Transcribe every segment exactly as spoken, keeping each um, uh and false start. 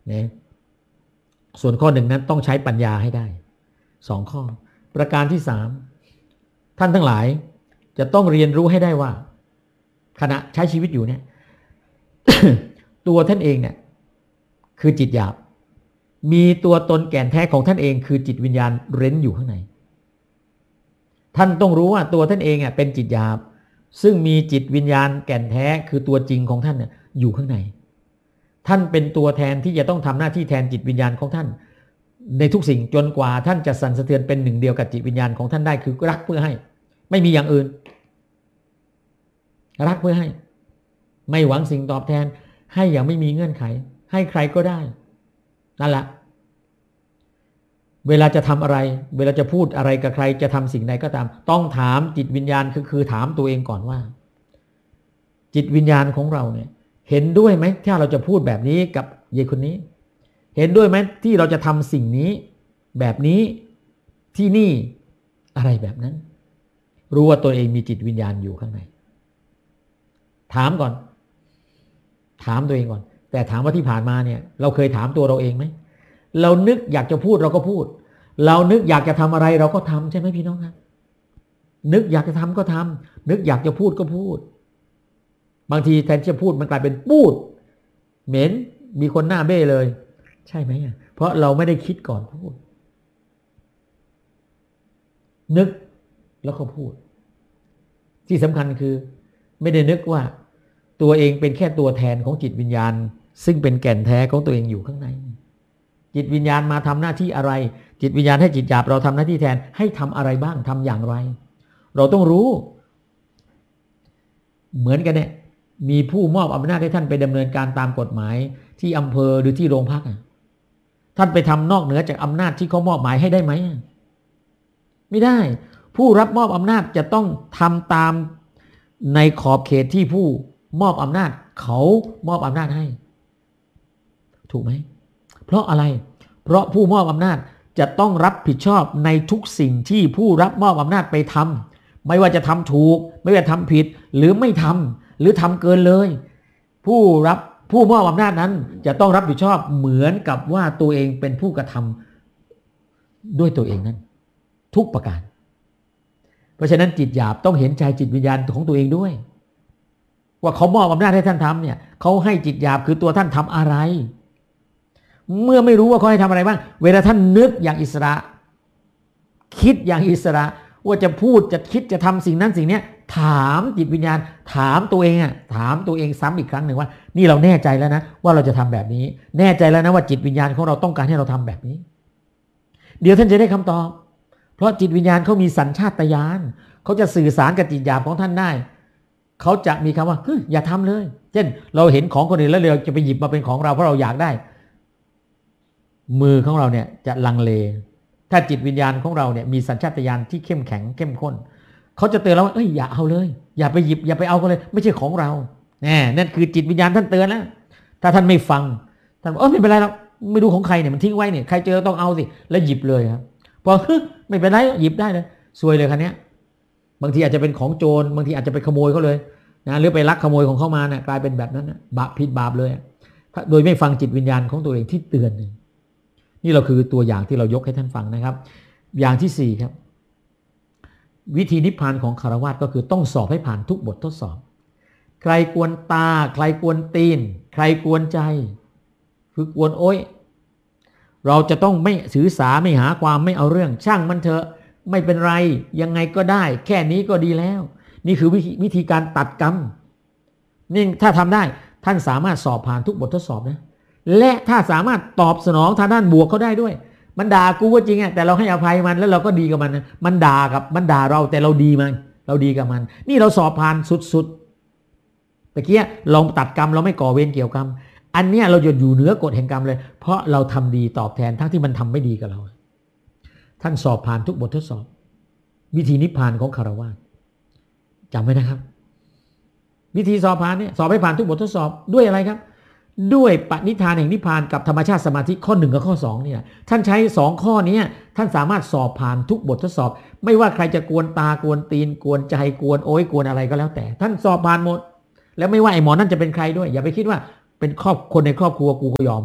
นะส่วนข้อหนึ่งนั้นต้องใช้ปัญญาให้ได้สองข้อประการที่สามท่านทั้งหลายจะต้องเรียนรู้ให้ได้ว่าขณะใช้ชีวิตอยู่เนี่ย ตัวท่านเองเนี่ยคือจิตหยาบมีตัวตนแก่นแท้ของท่านเองคือจิตวิญญาณเร้นอยู่ข้างในท่านต้องรู้ว่าตัวท่านเองอ่ะเป็นจิตหยาบซึ่งมีจิตวิญญาณแก่นแท้คือตัวจริงของท่านเนี่ยอยู่ข้างในท่านเป็นตัวแทนที่จะต้องทำหน้าที่แทนจิตวิญญาณของท่านในทุกสิ่งจนกว่าท่านจะสั่นสะเทือนเป็นหนึ่งเดียวกับจิตวิญญาณของท่านได้คือรักเพื่อให้ไม่มีอย่างอื่นรักเพื่อให้ไม่หวังสิ่งตอบแทนให้อย่างไม่มีเงื่อนไขให้ใครก็ได้นั่นแหละเวลาจะทำอะไรเวลาจะพูดอะไรกับใครจะทำสิ่งใดก็ตามต้องถามจิตวิญญาณคือคือถามตัวเองก่อนว่าจิตวิญญาณของเราเนี่ยเห็นด้วยไหมถ้าเราจะพูดแบบนี้กับยายคนนี้เห็นด้วยไหมที่เราจะทำสิ่งนี้แบบนี้ที่นี่อะไรแบบนั้นรู้ว่าตัวเองมีจิตวิญญาณอยู่ข้างในถามก่อนถามตัวเองก่อนแต่ถามว่าที่ผ่านมาเนี่ยเราเคยถามตัวเราเองไหมเรานึกอยากจะพูดเราก็พูดเรานึกอยากจะทำอะไรเราก็ทำใช่ไหมพี่น้องครับนึกอยากจะทำก็ทำนึกอยากจะพูดก็พูดบางทีแทนที่จะพูดมันกลายเป็นพูดเหม็นมีคนหน้าเบ้เลยใช่ไหมเพราะเราไม่ได้คิดก่อนพูดนึกแล้วก็พูดที่สำคัญคือไม่ได้นึกว่าตัวเองเป็นแค่ตัวแทนของจิตวิญญาณซึ่งเป็นแก่นแท้ของตัวเองอยู่ข้างในจิตวิญญาณมาทำหน้าที่อะไรจิตวิญญาณให้จิตหยาบเราทำหน้าที่แทนให้ทำอะไรบ้างทำอย่างไรเราต้องรู้เหมือนกันเนี่ยมีผู้มอบอำนาจให้ท่านไปดำเนินการตามกฎหมายที่อำเภอหรือที่โรงพักท่านไปทำนอกเหนือจากอำนาจที่เขามอบหมายให้ได้ไหมไม่ได้ผู้รับมอบอำนาจจะต้องทำตามในขอบเขตที่ผู้มอบอำนาจเขามอบอำนาจให้ถูกไหมเพราะอะไรเพราะผู้มอบอำนาจจะต้องรับผิดชอบในทุกสิ่งที่ผู้รับมอบอำนาจไปทำไม่ว่าจะทำถูกไม่ว่าทำผิดหรือไม่ทำหรือทำเกินเลยผู้รับผู้มอบอำนาจนั้นจะต้องรับผิดชอบเหมือนกับว่าตัวเองเป็นผู้กระทำด้วยตัวเองนั้นทุกประการเพราะฉะนั้นจิตหยาบต้องเห็นใจจิตวิญญาณของตัวเองด้วยว่าเขามอบอำนาจให้ท่านทำเนี่ยเขาให้จิตหยาบคือตัวท่านทำอะไรเมื่อไม่รู้ว่าเขาให้ทำอะไรบ้างเวลาท่านนึกอย่างอิสระคิดอย่างอิสระว่าจะพูดจะคิดจะทำสิ่งนั้นสิ่งนี้ถามจิตวิญญาณถามตัวเองอ่ะถามตัวเองซ้ำอีกครั้งหนึ่งว่านี่เราแน่ใจแล้วนะว่าเราจะทำแบบนี้แน่ใจแล้วนะว่าจิตวิญญาณของเราต้องการให้เราทำแบบนี้เดี๋ยวท่านจะได้คำตอบเพราะจิตวิญญาณเขามีสัญชาตญาณเขาจะสื่อสารกับจิตหยาบของท่านได้เขาจะมีคำว่าอย่าทำเลยเช่นเราเห็นของคนอื่นแล้วเราจะไปหยิบมาเป็นของเราเพราะเราอยากได้มือของเราเนี่ยจะลังเลถ้าจิตวิญญาณของเราเนี่ยมีสัญชาตญาณที่เข้มแข็งเข้มข้นเขาจะเตือนเราว่าเอ้ยอย่าเอาเลยอย่าไปหยิบอย่าไปเอากันเลยไม่ใช่ของเราแน่นั่นคือจิตวิญญาณท่านเตือนแล้วถ้าท่านไม่ฟังท่านบอกเออไม่เป็นไรหรอกไม่รู้ของใครเนี่ยมันทิ้งไว้เนี่ยใครเจอต้องเอาสิแล้วหยิบเลยครับพอไม่เป็นไรหยิบได้เลยซวยเลยคันนี้บางทีอาจจะเป็นของโจรบางทีอาจจะไปขโมยเขาเลยนะหรือไปลักขโมยของเขามาเนี่ยกลายเป็นแบบนั้นนะบาปผิดบาปเลยโดยไม่ฟังจิตวิญญาณของตัวเองที่เตือนนี่เราคือตัวอย่างที่เรายกให้ท่านฟังนะครับอย่างที่สี่ครับวิธีนิพพานของคฤหัสถ์ก็คือต้องสอบให้ผ่านทุกบททดสอบใครกวนตาใครกวนตีนใครกวนใจคือกวนโอ้ยเราจะต้องไม่ถือสาไม่หาความไม่เอาเรื่องช่างมันเถอะไม่เป็นไรยังไงก็ได้แค่นี้ก็ดีแล้วนี่คือวิธีวิธีการตัดกรรมนี่ถ้าทำได้ท่านสามารถสอบผ่านทุกบททดสอบนะและถ้าสามารถตอบสนองทางด้านบวกเขาได้ด้วยมันด่ากูก็จริงแต่เราให้อภัยมันแล้วเราก็ดีกับมันมันด่ากับมันด่าเราแต่เราดีมันเราดีกับมันนี่เราสอบผ่านสุดๆตะเกียลองตัดกรรมเราไม่ก่อเวรเกี่ยวกรรมอันเนี้ยเราจะอยู่เหนือกฎแห่งกรรมเลยเพราะเราทำดีตอบแทนทั้งที่มันทำไม่ดีกับเราท่านสอบผ่านทุกบททดสอบวิธีนิพพานของคฤหัสถ์จำไว้นะครับวิธีสอบผ่านเนี่ยสอบให้ผ่านทุกบททดสอบด้วยอะไรครับด้วยปณิธานแห่งนิพพานกับธรรมชาติสมาธิข้อหนึ่งกับข้อสองเนี่ยท่านใช้สองข้อนี้ท่านสามารถสอบผ่านทุกบททดสอบไม่ว่าใครจะกวนตากวนตีนกวนใจกวนโอ้ยกวนอะไรก็แล้วแต่ท่านสอบผ่านหมดแล้วไม่ว่าไอ้หมอนั่นจะเป็นใครด้วยอย่าไปคิดว่าเป็นครอบคนในครอบครัวกูก็ยอมเว้ย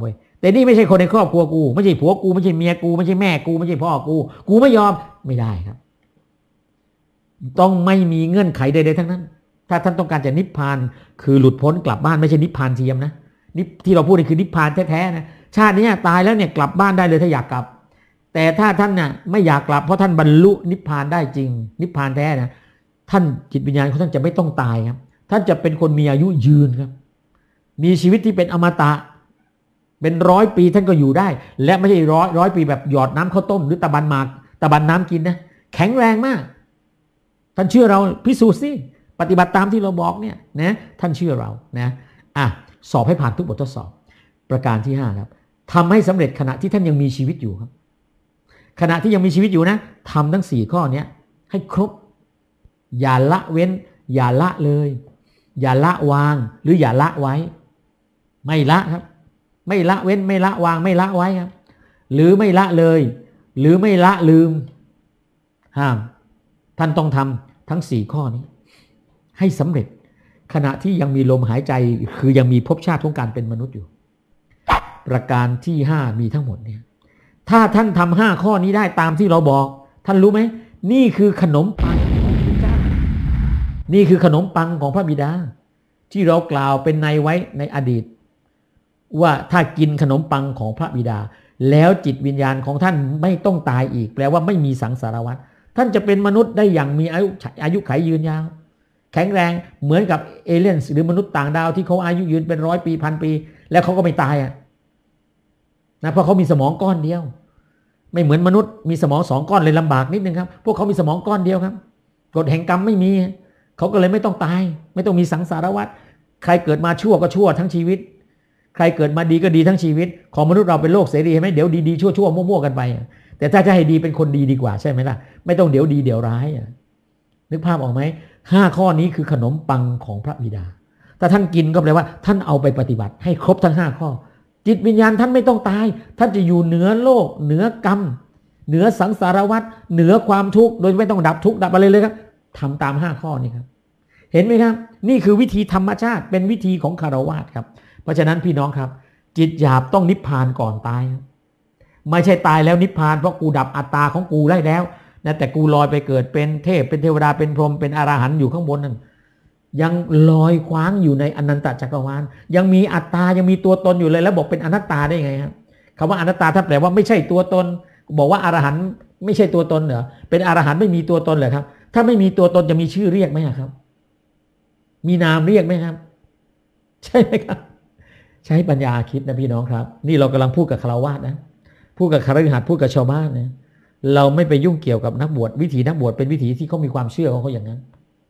แต่นี่ไม่ใช่คนในครอบครัวกูไม่ใช่ผัวกูไม่ใช่เมียกูไม่ใช่แม่กูไม่ใช่พ่อกูกูไม่ยอมไม่ได้ครับต้องไม่มีเงื่อนไขใดๆทั้งนั้นถ้าท่านต้องการจะนิพพานคือหลุดพ้นกลับบ้านไม่ใช่นิพพานเทียมนะนี่ที่เราพูดนี่คือนิพพานแท้ๆนะชาตินี้ตายแล้วเนี่ยกลับบ้านได้เลยถ้าอยากกลับแต่ถ้าท่านน่ะไม่อยากกลับเพราะท่านบรรลุนิพพานได้จริงนิพพานแท้นะท่านจิตวิญญาณของท่านจะไม่ต้องตายครับท่านจะเป็นคนมีอายุยืนครับมีชีวิตที่เป็นอมตะเป็นร้อยปีท่านก็อยู่ได้และไม่ใช่ร้อยร้อยปีแบบหยอดน้ำข้าวต้มหรือตะบันหมากตะบันน้ำกินนะแข็งแรงมากท่านเชื่อเราพิสูจน์สิปฏิบัติตามที่เราบอกเนี่ยนะท่านเชื่อเรานะอ่ะสอบให้ผ่านทุกบททดสอบประการที่ห้าครับทำให้สำเร็จขณะที่ท่านยังมีชีวิตอยู่ครับขณะที่ยังมีชีวิตอยู่นะทำทั้งสี่ข้อนี้ให้ครบอย่าละเว้นอย่าละเลยอย่าละวางหรืออย่าละไว้ไม่ละครับไม่ละเว้นไม่ละวางไม่ละไว้ครับหรือไม่ละเลยหรือไม่ละลืมห้ามท่านต้องทำทั้งสี่ข้อนี้ให้สำเร็จขณะที่ยังมีลมหายใจคือยังมีภพชาติของการเป็นมนุษย์อยู่ประการที่ห้ามีทั้งหมดเนี่ยถ้าท่านทำห้าข้อนี้ได้ตามที่เราบอกท่านรู้ไหมนี่คือขนมปังของพระเจ้านี่คือขนมปังของพระบิดาที่เรากล่าวเป็นในไว้ในอดีตว่าถ้ากินขนมปังของพระบิดาแล้วจิตวิญญาณของท่านไม่ต้องตายอีกแปลว่าไม่มีสังสารวัฏท่านจะเป็นมนุษย์ได้อย่างมีอายุอายุขัยยืนยาวแข็งแรงเหมือนกับเอเลี่ยนหรือมนุษย์ต่างดาวที่เขาอายุยืนเป็นร้อยปีพันปีแล้วเขาก็ไม่ตายอ่ะนะเพราะเขามีสมองก้อนเดียวไม่เหมือนมนุษย์มีสมองสองก้อนเลยลำบากนิดนึงครับพวกเขามีสมองก้อนเดียวครับกฎแห่งกรรมไม่มีเขาก็เลยไม่ต้องตายไม่ต้องมีสังสารวัฏใครเกิดมาชั่วก็ชั่วทั้งชีวิตใครเกิดมาดีก็ดีทั้งชีวิตของมนุษย์เราเป็นโลกเสรีใช่ไหมเดี๋ยวดีๆชั่วๆมั่วๆกันไปแต่ถ้าจะให้ดีเป็นคนดีดีกว่าใช่ไหมล่ะไม่ต้องเดี๋ยวดีเดี๋ยวร้ายนึกภาพออกไหมห้าข้อนี้คือขนมปังของพระบิดาถ้าท่านกินก็แปลว่าท่านเอาไปปฏิบัติให้ครบทั้งห้าข้อจิตวิญญาณท่านไม่ต้องตายท่านจะอยู่เหนือโลกเหนือกรรมเหนือสังสารวัฏเหนือความทุกข์โดยไม่ต้องดับทุกข์ดับอะไรเลยครับทำตามห้าข้อนี้ครับเห็นไหมครับนี่คือวิธีธรรมชาติเป็นวิธีของคฤหัสถ์ครับเพราะฉะนั้นพี่น้องครับจิตหยาบต้องนิพพานก่อนตายไม่ใช่ตายแล้วนิพพานเพราะกูดับอัตตาของกูได้แล้วนะแต่กูลอยไปเกิดเป็นเทพเป็นเทวดาเป็นพรหมเป็นอรหันต์อยู่ข้างบนนั่นยังลอยคว้างอยู่ในอนันตจักรวาลยังมีอัตตายังมีตัวตนอยู่เลยแล้วบอกเป็นอนัตตาได้ไงครับคำว่าอนัตตาถ้าแปลว่าไม่ใช่ตัวตนบอกว่าอรหันต์ไม่ใช่ตัวตนเหรอเป็นอรหันต์ไม่มีตัวตนเหรอครับถ้าไม่มีตัวตนจะมีชื่อเรียกไหมครับมีนามเรียกไหมครับใช่ไหมครับใช้ปัญญาคิดนะพี่น้องครับนี่เรากำลังพูดกับฆราวาสนะพูดกับคฤหัสถ์พูดกับชาวบ้านนะเราไม่ไปยุ่งเกี่ยวกับนักบวชวิถีนักบวชเป็นวิถีที่เขามีความเชื่อของเขาอย่างนั้น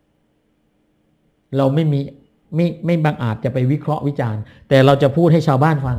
เราไม่มีไม่ไม่บังอาจจะไปวิเคราะห์วิจารณ์แต่เราจะพูดให้ชาวบ้านฟัง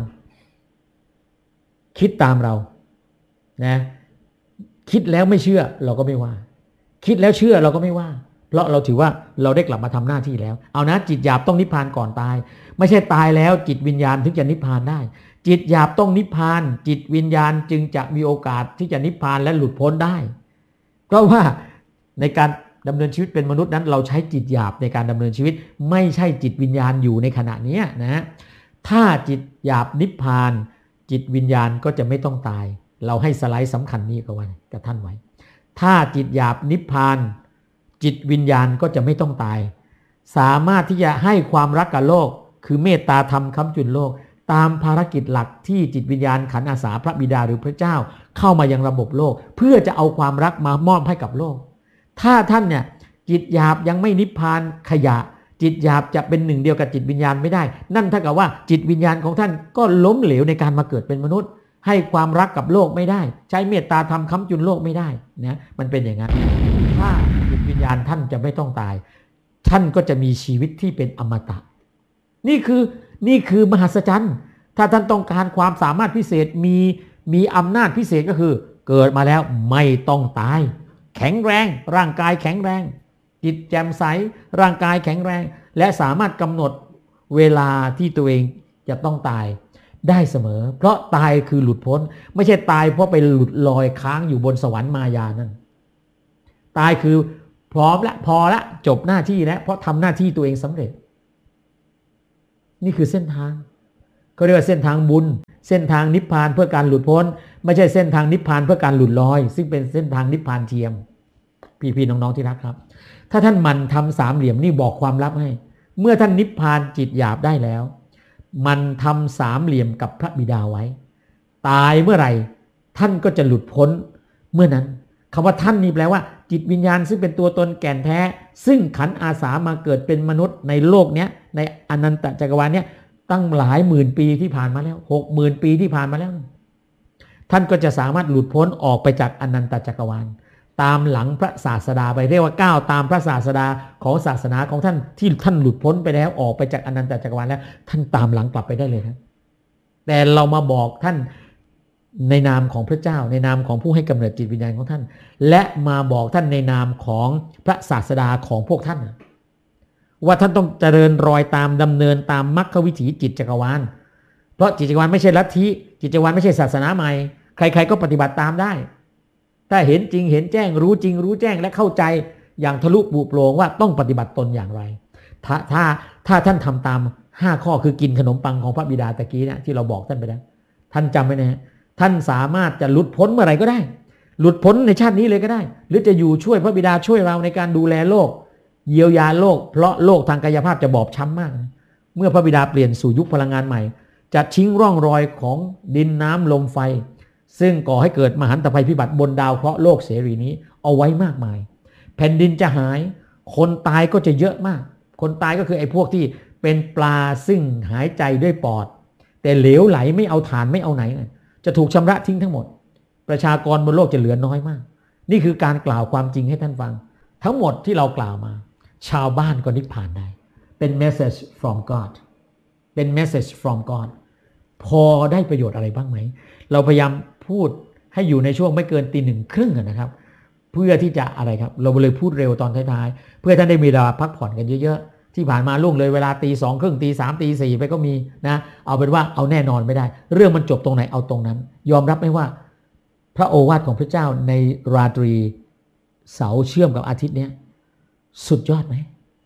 คิดตามเรานะคิดแล้วไม่เชื่อเราก็ไม่ว่าคิดแล้วเชื่อเราก็ไม่ว่าเพราะเราถือว่าเราได้กลับมาทำหน้าที่แล้วเอานะจิตหยาบต้องนิพพานก่อนตายไม่ใช่ตายแล้วจิตวิญญาณถึงจะนิพพานได้จิตหยาบต้องนิพพานจิตวิญญาณจึงจะมีโอกาสที่จะนิพพานและหลุดพ้นได้เพราะว่าในการดำเนินชีวิตเป็นมนุษย์นั้นเราใช้จิตหยาบในการดำเนินชีวิตไม่ใช่จิตวิญญาณอยู่ในขณะนี้นะถ้าจิตหยาบนิพพานจิตวิญญาณก็จะไม่ต้องตายเราให้สไลด์สำคัญนี้กับวันกับท่านไว้ถ้าจิตหยาบนิพพานจิตวิญญาณก็จะไม่ต้องตายสามารถที่จะให้ความรักกับโลกคือเมตตาธรรมค้ำจุนโลกตามภารกิจหลักที่จิตวิญญาณขันธ์อาสาพระบิดาหรือพระเจ้าเข้ามายังระบบโลกเพื่อจะเอาความรักมามอบให้กับโลกถ้าท่านเนี่ยจิตหยาบยังไม่นิพพานขยะจิตหยาบจะเป็นหนึ่งเดียวกับจิตวิญญาณไม่ได้นั่นเท่ากับว่าจิตวิญญาณของท่านก็ล้มเหลวในการมาเกิดเป็นมนุษย์ให้ความรักกับโลกไม่ได้ใช้เมตตาธรรมค้ำจุนโลกไม่ได้นะมันเป็นอย่างนั้นถ้าจิตวิญญาณท่านจะไม่ต้องตายท่านก็จะมีชีวิตที่เป็นอมตะนี่คือนี่คือมหัศจรรย์ถ้าท่านต้องการความสามารถพิเศษมีมีอำนาจพิเศษก็คือเกิดมาแล้วไม่ต้องตายแข็งแรงร่างกายแข็งแรงจิตแจ่มใสร่างกายแข็งแรงและสามารถกำหนดเวลาที่ตัวเองจะต้องตายได้เสมอเพราะตายคือหลุดพ้นไม่ใช่ตายเพราะไปหลุดลอยค้างอยู่บนสวรรค์มายานั่นตายคือพร้อมละพอละจบหน้าที่แล้วเพราะทำหน้าที่ตัวเองสำเร็จนี่คือเส้นทางเขาเรียกว่าเส้นทางบุญเส้นทางนิพพานเพื่อการหลุดพ้นไม่ใช่เส้นทางนิพพานเพื่อการหลุดลอยซึ่งเป็นเส้นทางนิพพานเทียมพี่ๆน้องๆที่รักครับถ้าท่านมันทำสามเหลี่ยมนี่บอกความลับให้เมื่อท่านนิพพานจิตหยาบได้แล้วมันทำสามเหลี่ยมกับพระบิดาไว้ตายเมื่อไหร่ท่านก็จะหลุดพ้นเมื่อนั้นคำว่าท่านนี่แปลว่าจิตวิญญาณซึ่งเป็นตัวตนแก่นแท้ซึ่งขันอาสามาเกิดเป็นมนุษย์ในโลกนี้ในอนันตจักรวาลเนี้ยตั้งหลายหมื่นปีที่ผ่านมาแล้วหกหมื่นปีที่ผ่านมาแล้วท่านก็จะสามารถหลุดพ้นออกไปจากอนันตจักรวาลตามหลังพระศาสดาไปเรียกว่าก้าวตามพระศาสดาของศาสนาของท่านที่ท่านหลุดพ้นไปแล้วออกไปจากอนันตจักรวาลแล้วท่านตามหลังกลับไปได้เลยครับแต่เรามาบอกท่านในนามของพระเจ้าในนามของผู้ให้กำเนิดจิตวิญญาณของท่านและมาบอกท่านในนามของพระศาสดาของพวกท่านว่าท่านต้องเจริญรอยตามดำเนินตามมรรควิถีจิตจักรวาลเพราะจิตจักรวาลไม่ใช่ลัทธิจิตจักรวาลไม่ใช่ศาสนาใหม่ใครๆก็ปฏิบัติตามได้ถ้าเห็นจริงเห็นแจ้งรู้จริงรู้แจ้งและเข้าใจอย่างทะลุปุโปร่งว่าต้องปฏิบัติตนอย่างไรถ้าถ้าถ้าท่านทำตามห้าข้อคือกินขนมปังของพระบิดาตะกี้นะที่เราบอกท่านไปแล้วท่านจำไว้นะท่านสามารถจะหลุดพ้นเมื่อไหร่ก็ได้หลุดพ้นในชาตินี้เลยก็ได้หรือจะอยู่ช่วยพระบิดาช่วยเราในการดูแลโลกเยียวยาโลกเพราะโลกทางกายภาพจะบอบช้ำมากเมื่อพระบิดาเปลี่ยนสู่ยุคพลังงานใหม่จะทิ้งร่องรอยของดินน้ำลมไฟซึ่งก่อให้เกิดมหันตภัยพิบัติบนดาวเคราะห์โลกเสรีนี้เอาไว้มากมายแผ่นดินจะหายคนตายก็จะเยอะมากคนตายก็คือไอ้พวกที่เป็นปลาซึ่งหายใจด้วยปอดแต่เหลวไหลไม่เอาฐานไม่เอาไหนจะถูกชำระทิ้งทั้งหมดประชากรบนโลกจะเหลือน้อยมากนี่คือการกล่าวความจริงให้ท่านฟังทั้งหมดที่เรากล่าวมาชาวบ้านก็นิพพานได้เป็น message from God เป็น message from God พอได้ประโยชน์อะไรบ้างไหมเราพยายามพูดให้อยู่ในช่วงไม่เกินตีหนึ่งครึ่งนะครับเพื่อที่จะอะไรครับเราเลยพูดเร็วตอนท้ายๆเพื่อท่านได้มีเวลาพักผ่อนกันเยอะๆที่ผ่านมาล่วงเลยเวลาตีสองครึ่งตีสามตีสี่ไปก็มีนะเอาเป็นว่าเอาแน่นอนไม่ได้เรื่องมันจบตรงไหนเอาตรงนั้นยอมรับไหมว่าพระโอวาทของพระเจ้าในราตรีเสาร์เชื่อมกับอาทิตย์นี้สุดยอดไหม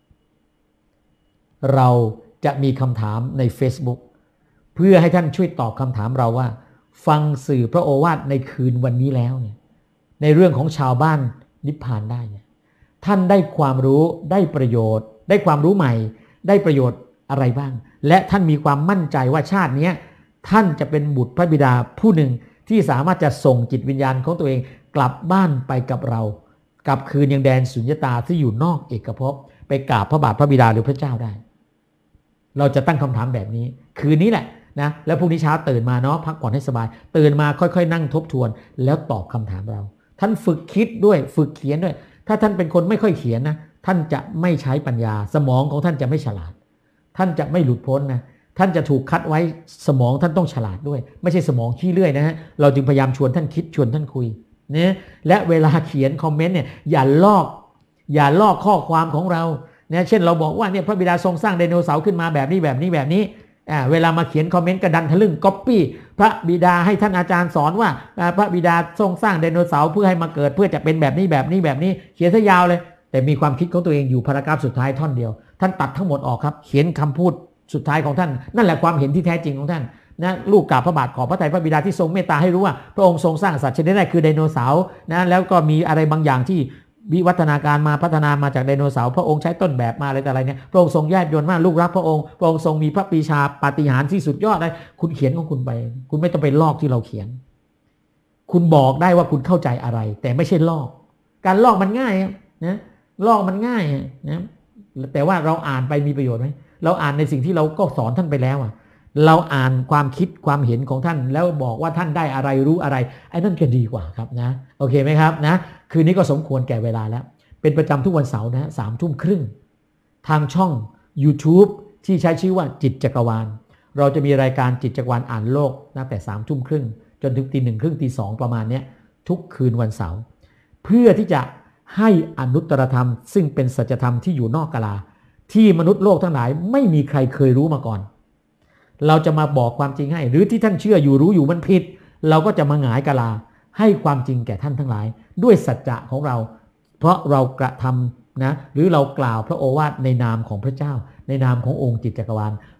เราจะมีคำถามใน Facebook เพื่อให้ท่านช่วยตอบคำถามเราว่าฟังสื่อพระโอวาทในคืนวันนี้แล้วเนี่ยในเรื่องของชาวบ้านนิพพานได้เนี่ยท่านได้ความรู้ได้ประโยชน์ได้ความรู้ใหม่ได้ประโยชน์อะไรบ้างและท่านมีความมั่นใจว่าชาตินี้ท่านจะเป็นบุตรพระบิดาผู้หนึ่งที่สามารถจะส่งจิตวิญญาณของตัวเองกลับบ้านไปกับเรากลับคืนยังแดนสุญญตาที่อยู่นอกเอกภพไปกราบพระบาทพระบิดาหรือพระเจ้าได้เราจะตั้งคำถามแบบนี้คืนนี้แหละนะแล้วพรุ่งนี้เช้าตื่นมาเนาะพักผ่อนให้สบายตื่นมาค่อยๆนั่งทบทวนแล้วตอบคำถามเราท่านฝึกคิดด้วยฝึกเขียนด้วยถ้าท่านเป็นคนไม่ค่อยเขียนนะท่านจะไม่ใช้ปัญญาสมองของท่านจะไม่ฉลาดท่านจะไม่หลุดพ้นนะท่านจะถูกคัดไว้สมองท่านต้องฉลาดด้วยไม่ใช่สมองขี้เลื่อยนะฮะเราจึงพยายามชวนท่านคิดชวนท่านคุยเนี่ยและเวลาเขียนคอมเมนต์เนี่ยอย่าลอกอย่าลอกข้อความของเราเนี่ยเช่นเราบอกว่าเนี่ยพระบิดาทรงสร้างไดโนเสาร์ขึ้นมาแบบนี้แบบนี้แบบนี้อ่าเวลามาเขียนคอมเมนต์กระดันทะลึ่งก๊อปปี้พระบิดาให้ท่านอาจารย์สอนว่าพระบิดาทรงสร้างไดโนเสาร์เพื่อให้มาเกิดเพื่อจะเป็นแบบนี้แบบนี้แบบนี้เขียนซะยาวเลยแต่มีความคิดของตัวเองอยู่พารากราฟสุดท้ายท่อนเดียวท่านตัดทั้งหมดออกครับเขียนคำพูดสุดท้ายของท่านนั่นแหละความเห็นที่แท้จริงของท่านนะลูกกราบพระบาทขอพระทัยพระบิดาที่ทรงเมตตาให้รู้ว่าพระองค์ทรงสร้างสัตว์ชนิดใดคือไดโนเสาร์นะแล้วก็มีอะไรบางอย่างที่วิวัฒนาการมาพัฒนามาจากไดโนเสาร์พระองค์ใช้ต้นแบบมาอะไรแต่อะไรเนี่ยพระองค์ทรงแยบยลมากลูกรักพระองค์พระองค์ทรงมีพระปรีชาปาฏิหาริย์ที่สุดยอดเลยคุณเขียนของคุณไปคุณไม่ต้องไปลอกที่เราเขียนคุณบอกได้ว่าคุณเข้าใจอะไรแต่ไม่ใช่ลอกการลอกมันง่ายนะลอกมันง่ายนะแต่ว่าเราอ่านไปมีประโยชน์ไหมเราอ่านในสิ่งที่เราก็สอนท่านไปแล้วอ่ะเราอ่านความคิดความเห็นของท่านแล้วบอกว่าท่านได้อะไรรู้อะไรไอ้นั่นก็ดีกว่าครับนะโอเคไหมครับนะคืนนี้ก็สมควรแก่เวลาแล้วเป็นประจำทุกวันเสาร์นะสามทุ่มครึ่งทางช่อง YouTube ที่ใช้ชื่อว่าจิตจักรวาลเราจะมีรายการจิตจักรวาลอ่านโลกตั้งแต่สามทุ่มครึ่งจนถึงตีหนึ่งครึ่งตีสองประมาณนี้ทุกคืนวันเสาร์เพื่อที่จะให้อนุตตรธรรมซึ่งเป็นสัจธรรมที่อยู่นอกกาลาที่มนุษย์โลกทั้งหลายไม่มีใครเคยรู้มาก่อนเราจะมาบอกความจริงให้หรือที่ท่านเชื่ออยู่รู้อยู่มันผิดเราก็จะมาหงายกาลาให้ความจริงแก่ท่านทั้งหลายด้วยสัจจะของเราเพราะเรากระทำนะหรือเรากล่าวพระโอวาทในนามของพระเจ้าในนามขององค์จิตจักรวาล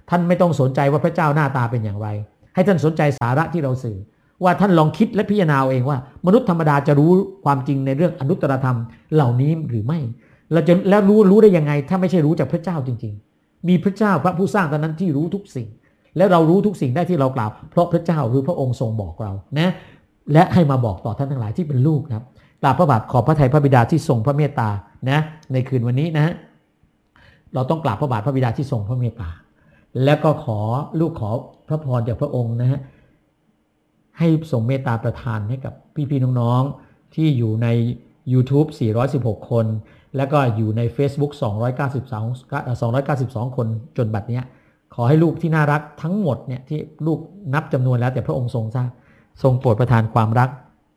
ท่านไม่ต้องสนใจว่าพระเจ้าหน้าตาเป็นอย่างไรให้ท่านสนใจสาระที่เราสื่อว่าท่านลองคิดและพิจารณาเองว่ามนุษย์ธรรมดาจะรู้ความจริงในเรื่องอนุตตรธรรมเหล่านี้หรือไม่เราจะแล้วรู้รู้ได้ยังไงถ้าไม่ใช่รู้จากพระเจ้าจริงๆมีพระเจ้าพระผู้สร้างเท่านั้นที่รู้ทุกสิ่งและเรารู้ทุกสิ่งได้ที่เรากล่าวเพราะพระเจ้าหรือพระองค์ทรงบอกเรานะและให้มาบอกต่อท่านทั้งหลายที่เป็นลูกนะครับกราบพระบาทขอบพระทัยพระบิดาที่ทรงพระเมตตานะในคืนวันนี้นะเราต้องกราบพระบาทพระบิดาที่ทรงพระเมตตาแล้วก็ขอลูกขอพระพรจากพระองค์นะฮะให้ทรงเมตตาประทานให้กับพี่ๆน้องๆที่อยู่ใน YouTube สี่ร้อยสิบหกคนแล้วก็อยู่ใน Facebook สองร้อยเก้าสิบสอง สองร้อยเก้าสิบสองคนจนบัดนี้ขอให้ลูกที่น่ารักทั้งหมดเนี่ยที่ลูกนับจำนวนแล้วแต่พระองค์ทรงทราบทรงโปรดประทานความรัก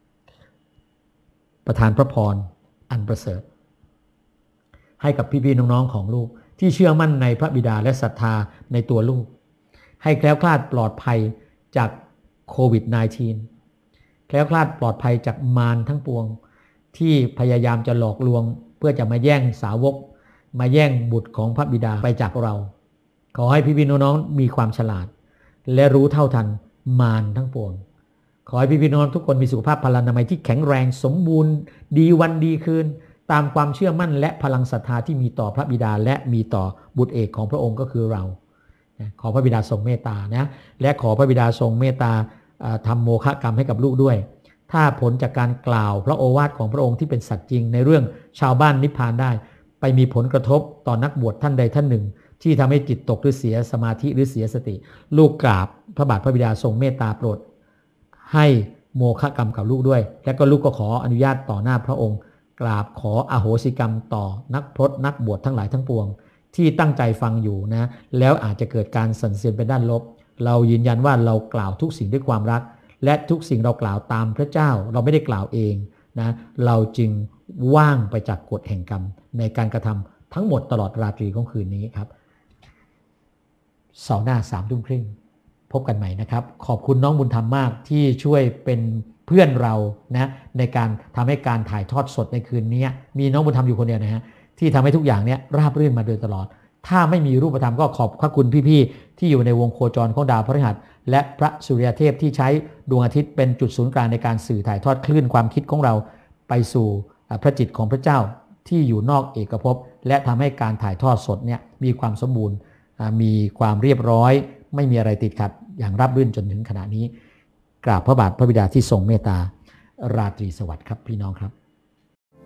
ประทานพระพรอันประเสริฐให้กับพี่ๆน้องๆของลูกที่เชื่อมั่นในพระบิดาและศรัทธาในตัวลูกให้แคล้วคลาดปลอดภัยจากโควิด สิบเก้า แคล้วคลาดปลอดภัยจากมารทั้งปวงที่พยายามจะหลอกลวงเพื่อจะมาแย่งสาวกมาแย่งบุตรของพระบิดาไปจากเราขอให้พี่ๆน้องๆมีความฉลาดและรู้เท่าทันมารทั้งปวงขอให้พี่ๆน้องทุกคนมีสุขภาพพลานามัยที่แข็งแรงสมบูรณ์ดีวันดีคืนตามความเชื่อมั่นและพลังศรัทธาที่มีต่อพระบิดาและมีต่อบุตรเอกของพระองค์ก็คือเราขอพระบิดาทรงเมตตานะและขอพระบิดาทรงเมตตาทำโมฆะกรรมให้กับลูกด้วยถ้าผลจากการกล่าวพระโอวาทของพระองค์ที่เป็นสัตย์จริงในเรื่องชาวบ้านนิพพานได้ไปมีผลกระทบต่อนักบวชท่านใดท่านหนึ่งที่ทำให้จิตตกหรือเสียสมาธิหรือเสียสติลูกกราบพระบาทพระบิดาทรงเมตตาโปรดให้โมฆะกรรมกับลูกด้วยและก็ลูกก็ขออนุญาตต่อหน้าพระองค์กราบขออโหสิกรรมต่อนักพรตนักบวชทั้งหลายทั้งปวงที่ตั้งใจฟังอยู่นะแล้วอาจจะเกิดการสั่นเสียนไปด้านลบเรายืนยันว่าเรากล่าวทุกสิ่งด้วยความรักและทุกสิ่งเรากล่าวตามพระเจ้าเราไม่ได้กล่าวเองนะเราจึงว่างไปจากกฎแห่งกรรมในการกระทำทั้งหมดตลอดราตรีของคืนนี้ครับเสาร์หน้าสามทุ่มครึ่งพบกันใหม่นะครับขอบคุณน้องบุญธรรมมากที่ช่วยเป็นเพื่อนเรานะในการทำให้การถ่ายทอดสดในคืนนี้มีน้องบุญธรรมอยู่คนเดียวนะฮะที่ทำให้ทุกอย่างเนี้ยราบรื่นมาโดยตลอดถ้าไม่มีรูปธรรมก็ขอบพระคุณพี่ๆที่อยู่ในวงโคจรของดาวพฤหัสและพระสุริยเทพที่ใช้ดวงอาทิตย์เป็นจุดศูนย์กลางในการสื่อถ่ายทอดคลื่นความคิดของเราไปสู่พระจิตของพระเจ้าที่อยู่นอกเอกภพและทำให้การถ่ายทอดสดเนี่ยมีความสมบูรณ์มีความเรียบร้อยไม่มีอะไรติดขัดอย่างราบรื่นจนถึงขณะนี้กราบพระบาทพระบิดาที่ทรงเมตตาราตรีสวัสดิ์ครับพี่น้องครับ